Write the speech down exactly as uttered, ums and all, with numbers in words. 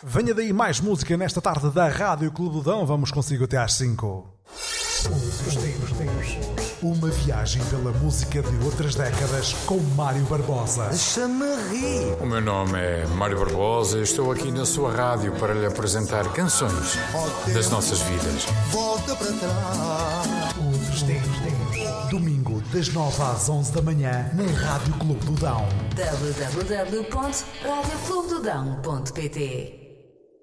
Venha daí mais música nesta tarde da Rádio Clube do Dão. Vamos consigo até às cinco. Os tempos, tempos. Uma viagem pela música de outras décadas com Mário Barbosa. Deixa-me rir. O meu nome é Mário Barbosa e estou aqui na sua rádio para lhe apresentar canções das nossas vidas. Volta para trás. Outros tempos, tempos. Domingo, das nove às onze da manhã, na Rádio Clube do Dão. w w w ponto rádio clube do dão ponto p t